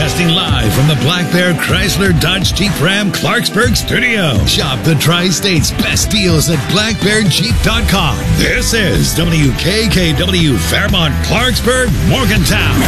Broadcasting live from the Black Bear Chrysler Dodge Jeep Ram Clarksburg studio. Shop the Tri-State's best deals at blackbearjeep.com. This is WKKW Fairmont, Clarksburg, Morgantown.